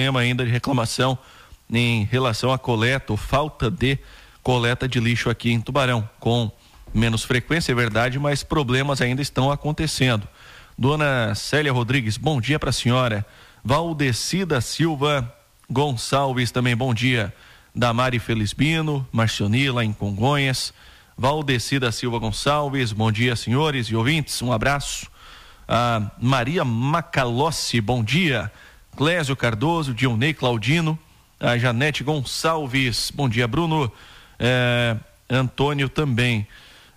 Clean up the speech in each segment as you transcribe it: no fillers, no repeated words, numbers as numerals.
problema ainda de reclamação em relação à coleta ou falta de coleta de lixo aqui em Tubarão, com menos frequência, é verdade, mas problemas ainda estão acontecendo. Dona Célia Rodrigues, bom dia para a senhora. Valdecida Silva Gonçalves, também bom dia. Damari Felizbino, Marcionila em Congonhas. Valdecida Silva Gonçalves, bom dia, senhores e ouvintes, um abraço. A Maria Macalossi, bom dia. Clésio Cardoso, Dionei Claudino, a Janete Gonçalves, bom dia, Bruno. Antônio também,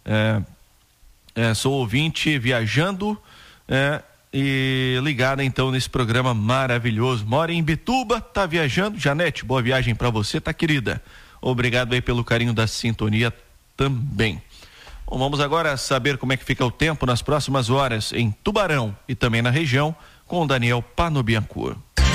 sou ouvinte viajando e ligada então nesse programa maravilhoso. Mora em Bituba, tá viajando. Janete, boa viagem para você, tá, querida? Obrigado aí pelo carinho da sintonia também. Bom, vamos agora saber como é que fica o tempo nas próximas horas em Tubarão e também na região com Daniel Panobianco.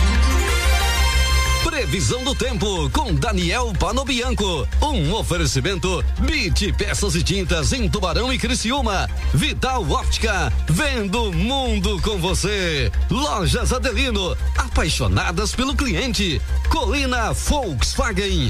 Previsão do tempo com Daniel Panobianco. Um oferecimento BIT Peças e Tintas em Tubarão e Criciúma. Vital Óptica, vendo o mundo com você. Lojas Adelino, apaixonadas pelo cliente. Colina Volkswagen.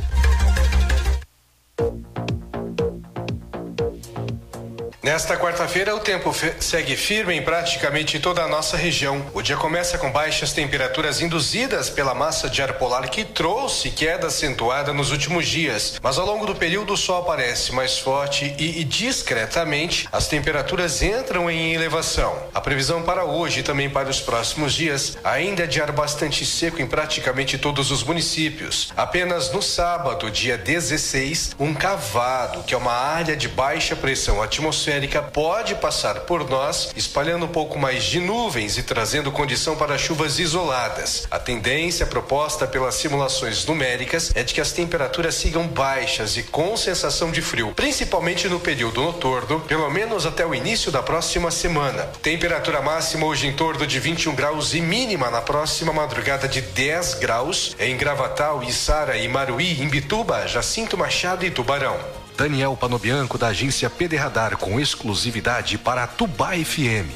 Nesta quarta-feira, o tempo segue firme em praticamente toda a nossa região. O dia começa com baixas temperaturas induzidas pela massa de ar polar que trouxe queda acentuada nos últimos dias. Mas ao longo do período o sol aparece mais forte e discretamente as temperaturas entram em elevação. A previsão para hoje e também para os próximos dias ainda é de ar bastante seco em praticamente todos os municípios. Apenas no sábado, dia 16, um cavado, que é uma área de baixa pressão atmosférica, pode passar por nós, espalhando um pouco mais de nuvens e trazendo condição para chuvas isoladas. A tendência proposta pelas simulações numéricas é de que as temperaturas sigam baixas e com sensação de frio, principalmente no período noturno, pelo menos até o início da próxima semana. Temperatura máxima hoje em torno de 21 graus e mínima na próxima madrugada de 10 graus em Gravatal, Içara e Maruí, em Bituba, Jacinto Machado e Tubarão. Daniel Panobianco, da agência PD Radar, com exclusividade para a Tubá FM.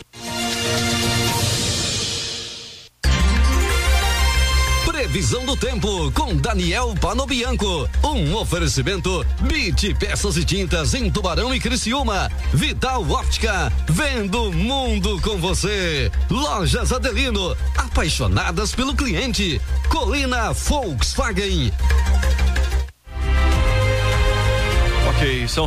Previsão do tempo com Daniel Panobianco. Um oferecimento BIT Peças e Tintas em Tubarão e Criciúma. Vital Óptica, vendo o mundo com você. Lojas Adelino, apaixonadas pelo cliente. Colina Volkswagen. Ok, são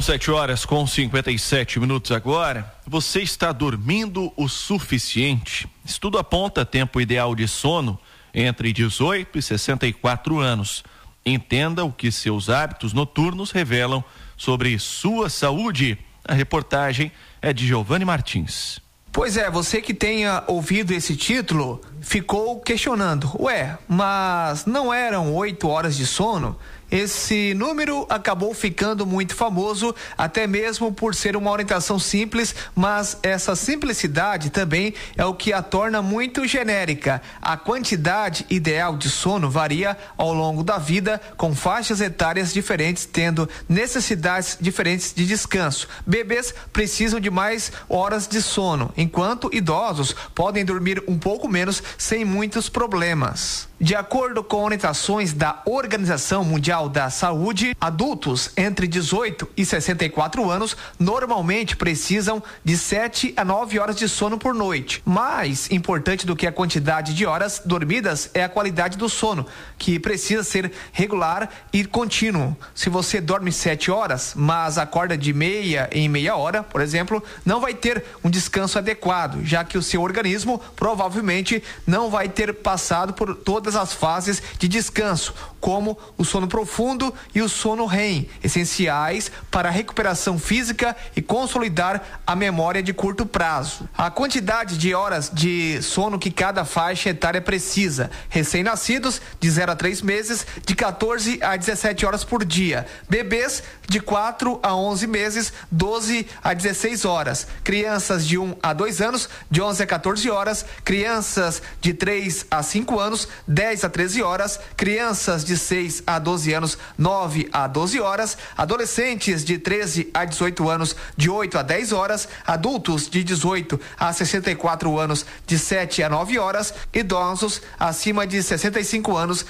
7h57 agora. Você está dormindo o suficiente? Estudo aponta tempo ideal de sono entre 18 e 64 anos. Entenda o que seus hábitos noturnos revelam sobre sua saúde. A reportagem é de Giovanni Martins. Pois é, você que tenha ouvido esse título ficou questionando. Mas não eram 8 horas de sono? Esse número acabou ficando muito famoso, até mesmo por ser uma orientação simples, mas essa simplicidade também é o que a torna muito genérica. A quantidade ideal de sono varia ao longo da vida, com faixas etárias diferentes, tendo necessidades diferentes de descanso. Bebês precisam de mais horas de sono, enquanto idosos podem dormir um pouco menos sem muitos problemas. De acordo com orientações da Organização Mundial da Saúde, adultos entre 18 e 64 anos normalmente precisam de 7 a 9 horas de sono por noite. Mais importante do que a quantidade de horas dormidas é a qualidade do sono, que precisa ser regular e contínuo. Se você dorme 7 horas, mas acorda de meia em meia hora, por exemplo, não vai ter um descanso adequado, já que o seu organismo provavelmente não vai ter passado por todas as fases de descanso, como o sono profundo e o sono REM, essenciais para a recuperação física e consolidar a memória de curto prazo. A quantidade de horas de sono que cada faixa etária precisa: recém-nascidos de 0 a 3 meses, de 14 a 17 horas por dia; bebês de 4 a 11 meses, 12 a 16 horas; crianças de 1 a 2 anos, de 11 a 14 horas; crianças de 3 a 5 anos, 10 a 13 horas; crianças de 6 a 12 anos, 9 a 12 horas; adolescentes de 13 a 18 anos, de 8 a 10 horas; adultos de 18 a 64 anos, de 7 a 9 horas; idosos acima de 65 anos,